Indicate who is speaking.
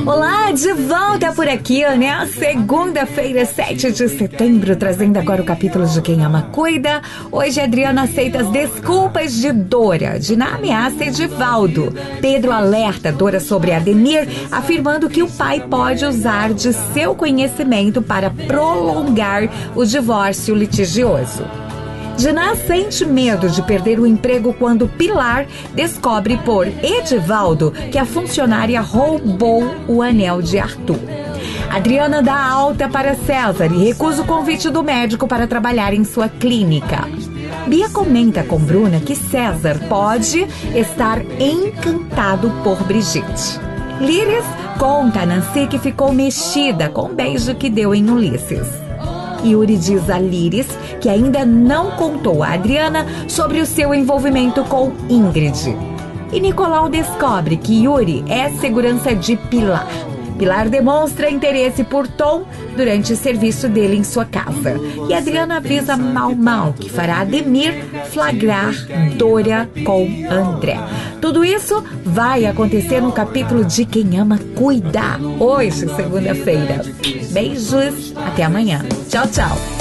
Speaker 1: Olá, de volta por aqui, né? Segunda-feira, 7 de setembro, trazendo agora o capítulo de Quem Ama Cuida. Hoje Adriana aceita as desculpas de Dora, Diná ameaça Edivaldo. Pedro alerta Dora sobre Ademir, afirmando que o pai pode usar de seu conhecimento para prolongar o divórcio litigioso. Diná sente medo de perder o emprego quando Pilar descobre por Edivaldo que a funcionária roubou o anel de Arthur. Adriana dá alta para César e recusa o convite do médico para trabalhar em sua clínica. Bia comenta com Bruna que César pode estar encantado por Brigitte. Líris conta a Nancy que ficou mexida com o beijo que deu em Ulisses. Yuri diz a Líris que ainda não contou a Adriana sobre o seu envolvimento com Ingrid. E Nicolau descobre que Yuri é segurança de Pilar. Pilar demonstra interesse por Tom durante o serviço dele em sua casa. E Adriana avisa Mal que fará Ademir flagrar Dora com André. Tudo isso vai acontecer no capítulo de Quem Ama Cuida, hoje, segunda-feira. Beijos, até amanhã. Tchau, tchau.